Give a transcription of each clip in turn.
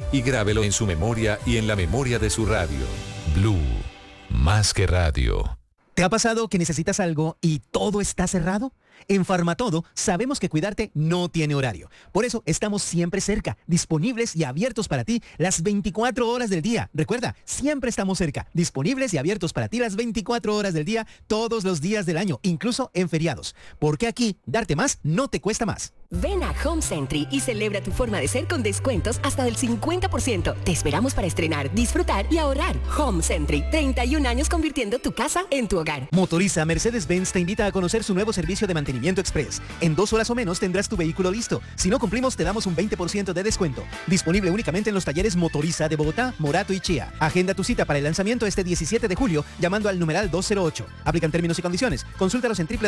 y grábelo en su memoria y en la memoria de su radio. Blue, más que radio. ¿Te ha pasado que necesitas algo y todo está cerrado? En Farmatodo sabemos que cuidarte no tiene horario. Por eso estamos siempre cerca, disponibles y abiertos para ti las 24 horas del día. Recuerda, siempre estamos cerca, disponibles y abiertos para ti las 24 horas del día, todos los días del año, incluso en feriados. Porque aquí, darte más no te cuesta más. Ven a Home Sentry y celebra tu forma de ser con descuentos hasta del 50%. Te esperamos para estrenar, disfrutar y ahorrar. Home Sentry, 31 años convirtiendo tu casa en tu hogar. Motoriza Mercedes-Benz te invita a conocer su nuevo servicio de mantenimiento express. En 2 horas o menos tendrás tu vehículo listo. Si no cumplimos, te damos un 20% de descuento. Disponible únicamente en los talleres Motoriza de Bogotá, Morato y Chía. Agenda tu cita para el lanzamiento este 17 de julio llamando al numeral 208. Aplican términos y condiciones. Consúltalos en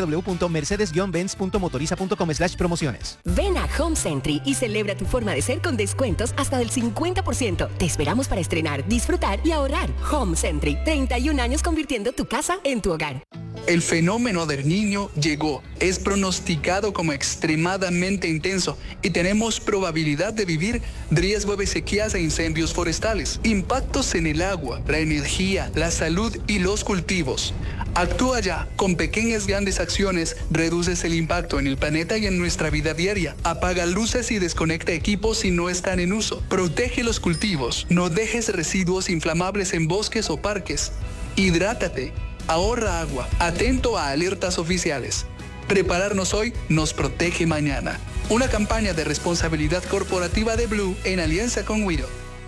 www.mercedes-benz.motoriza.com/promociones. Ven a Home Sentry y celebra tu forma de ser con descuentos hasta del 50%. Te esperamos para estrenar, disfrutar y ahorrar. Home Sentry, 31 años convirtiendo tu casa en tu hogar. El fenómeno del Niño llegó. Es pronosticado como extremadamente intenso y tenemos probabilidad de vivir riesgo de sequías e incendios forestales, impactos en el agua, la energía, la salud y los cultivos. Actúa ya. Con pequeñas grandes acciones reduces el impacto en el planeta y en nuestra vida diaria. Apaga luces y desconecta equipos si no están en uso. Protege los cultivos. No dejes residuos inflamables en bosques o parques. Hidrátate. Ahorra agua. Atento a alertas oficiales. Prepararnos hoy nos protege mañana. Una campaña de responsabilidad corporativa de Blue en alianza con Wido.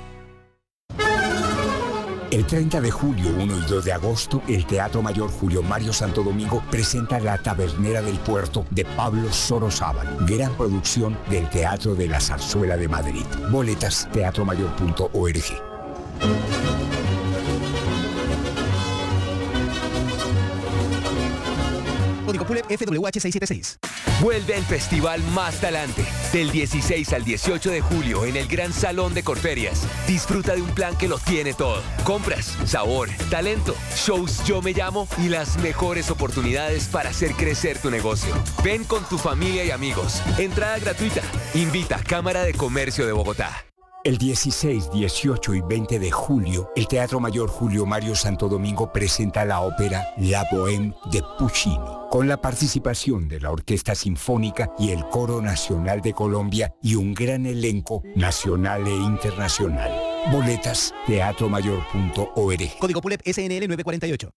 El 30 de julio, 1 y 2 de agosto, el Teatro Mayor Julio Mario Santo Domingo presenta La Tabernera del Puerto de Pablo Sorozábal, gran producción del Teatro de la Zarzuela de Madrid. Boletas, teatromayor.org. Código PULEP FWH676. Vuelve el festival Más Talante, del 16 al 18 de julio en el Gran Salón de Corferias. Disfruta de un plan que lo tiene todo. Compras, sabor, talento, shows Yo Me Llamo y las mejores oportunidades para hacer crecer tu negocio. Ven con tu familia y amigos. Entrada gratuita. Invita Cámara de Comercio de Bogotá. El 16, 18 y 20 de julio, el Teatro Mayor Julio Mario Santo Domingo presenta la ópera La Bohème de Puccini, con la participación de la Orquesta Sinfónica y el Coro Nacional de Colombia y un gran elenco nacional e internacional. Boletas, teatromayor.org. Código PULEP SNL 948.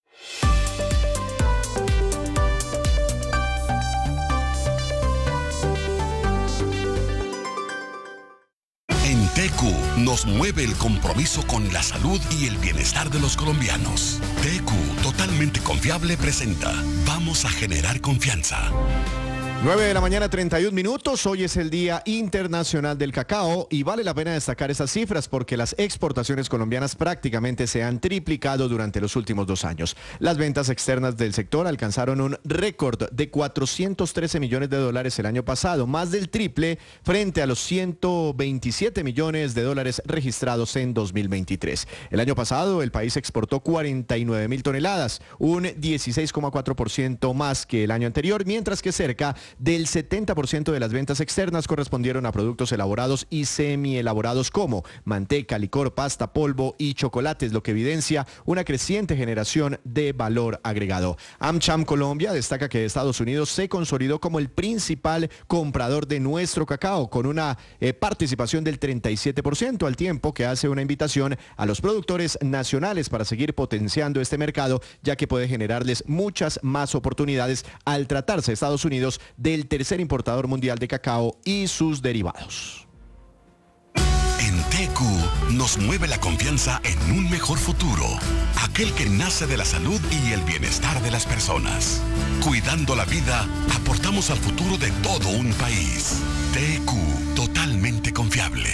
En TQ nos mueve el compromiso con la salud y el bienestar de los colombianos. TQ, totalmente confiable, presenta Vamos a generar confianza. 9:31 a.m. Hoy es el Día Internacional del Cacao y vale la pena destacar esas cifras porque las exportaciones colombianas prácticamente se han triplicado durante los últimos 2 años. Las ventas externas del sector alcanzaron un récord de $413 millones el año pasado, más del triple frente a los $127 millones registrados en 2023. El año pasado el país exportó 49,000 toneladas, un 16,4% más que el año anterior, mientras que cerca del 70% de las ventas externas correspondieron a productos elaborados y semielaborados como manteca, licor, pasta, polvo y chocolates, lo que evidencia una creciente generación de valor agregado. AmCham Colombia destaca que Estados Unidos se consolidó como el principal comprador de nuestro cacao, con una participación del 37%, al tiempo que hace una invitación a los productores nacionales para seguir potenciando este mercado, ya que puede generarles muchas más oportunidades al tratarse Estados Unidos del tercer importador mundial de cacao y sus derivados. En TQ nos mueve la confianza en un mejor futuro, aquel que nace de la salud y el bienestar de las personas. Cuidando la vida, aportamos al futuro de todo un país. TQ, totalmente confiable.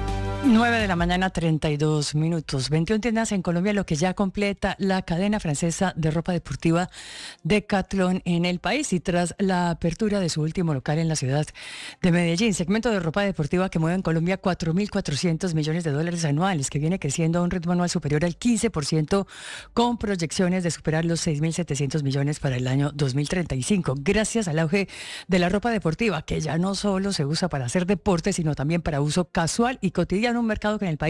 9:32 a.m. 21 tiendas en Colombia, lo que ya completa la cadena francesa de ropa deportiva Decathlon en el país, y tras la apertura de su último local en la ciudad de Medellín, segmento de ropa deportiva que mueve en Colombia $4.400 millones anuales, que viene creciendo a un ritmo anual superior al 15%, con proyecciones de superar los 6.700 millones para el año 2035, gracias al auge de la ropa deportiva, que ya no solo se usa para hacer deporte, sino también para uso casual y cotidiano, un mercado que en el país